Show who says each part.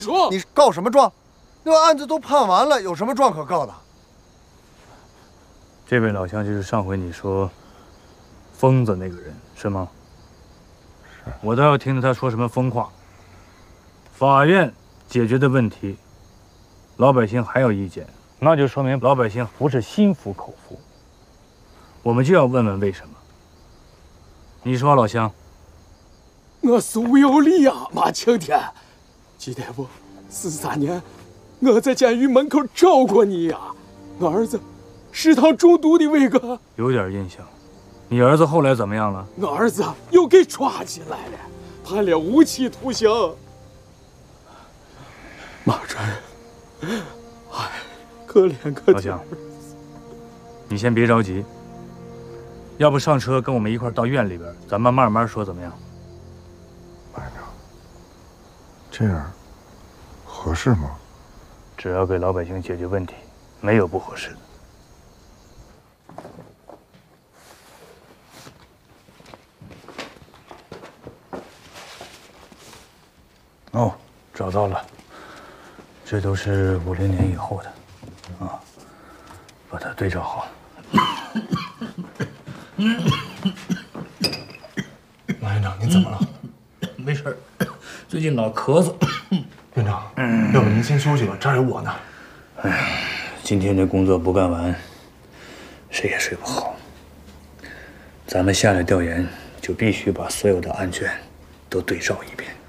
Speaker 1: 说
Speaker 2: 你告什么状？那案子都判完了，有什么状可告的？
Speaker 3: 这位老乡就是上回你说疯子那个人，是吗？是。我倒要听听他说什么疯话。法院解决的问题，老百姓还有意见，那就说明老百姓不是心服口服。我们就要问问为什么。你说，老乡？
Speaker 1: 我是吴有礼呀，马青天。记得不？43年，我在监狱门口找过你呀。我儿子食堂中毒的伟哥。
Speaker 3: 有点印象。你儿子后来怎么样了？
Speaker 1: 我儿子又给抓进来了，判了无期徒刑。马主任，哎，可怜可怜。
Speaker 3: 老乡，你先别着急，要不上车跟我们一块到院里边，咱们慢慢说，怎么样？
Speaker 4: 班长，这样合适吗？
Speaker 3: 只要给老百姓解决问题，没有不合适的。哦，找到了，这都是50年以后的，啊，把它对照好。
Speaker 4: 马院长，您怎么了？
Speaker 3: 没事，最近老咳嗽。
Speaker 4: 院长，要不您先休息吧，这儿有我呢。
Speaker 3: 哎呀，今天这工作不干完，谁也睡不好。咱们下来调研，就必须把所有的案卷都对照一遍。